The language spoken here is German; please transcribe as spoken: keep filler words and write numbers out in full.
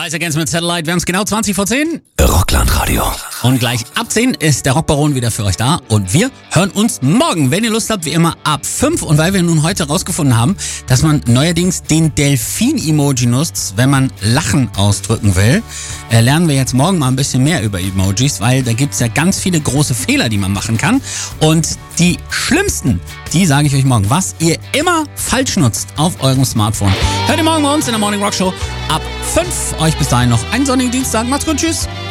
Rise Against mit Satellite. Wir haben es genau zwanzig vor zehn. Rockland-Radio. Und gleich ab zehn ist der Rockbaron wieder für euch da. Und wir hören uns morgen, wenn ihr Lust habt, wie immer ab fünf. Und weil wir nun heute rausgefunden haben, dass man neuerdings den Delfin-Emoji nutzt, wenn man Lachen ausdrücken will, äh, lernen wir jetzt morgen mal ein bisschen mehr über Emojis, weil da gibt es ja ganz viele große Fehler, die man machen kann. Und die schlimmsten, die sage ich euch morgen, was ihr immer falsch nutzt auf eurem Smartphone. Hört ihr morgen bei uns in der Morning Rock Show ab fünf. Euch bis dahin noch einen sonnigen Dienstag. Macht's gut, tschüss.